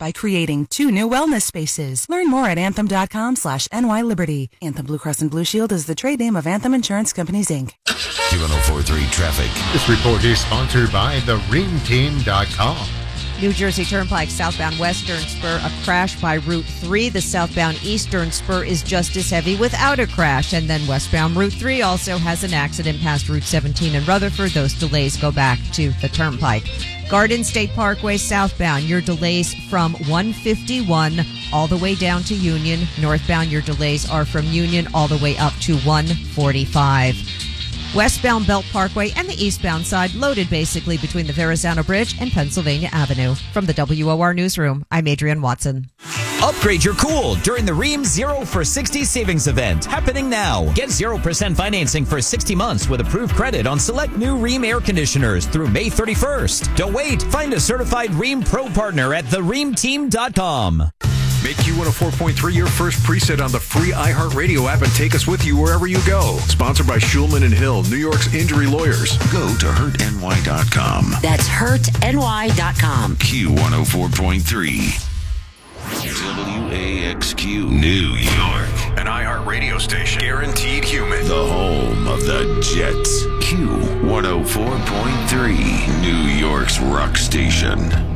by creating 2 new wellness spaces. Learn more at anthem.com/NYLiberty. Anthem Blue Cross and Blue Shield is the trade name of Anthem Insurance Companies, Inc. Q1043 traffic. This report is sponsored by thereamteam.com. New Jersey Turnpike southbound western spur, a crash by Route 3. The southbound eastern spur is just as heavy without a crash. And then westbound Route 3 also has an accident past Route 17 in Rutherford. Those delays go back to the Turnpike. Garden State Parkway southbound, your delays from 151 all the way down to Union. Northbound, your delays are from Union all the way up to 145. Westbound Belt Parkway and the eastbound side loaded basically between the Verrazano Bridge and Pennsylvania Avenue. From the WOR Newsroom, I'm Adrienne Watson. Upgrade your cool during the Rheem 0 for 60 savings event happening now. Get 0% financing for 60 months with approved credit on select new Rheem air conditioners through May 31st. Don't wait. Find a certified Rheem Pro partner at thereamteam.com. Make Q104.3 your first preset on the free iHeartRadio app and take us with you wherever you go. Sponsored by Schulman and Hill, New York's injury lawyers. Go to hurtny.com. That's hurtny.com. Q104.3. WAXQ New York. An iHeartRadio station. Guaranteed human. The home of the Jets. Q104.3. New York's rock station.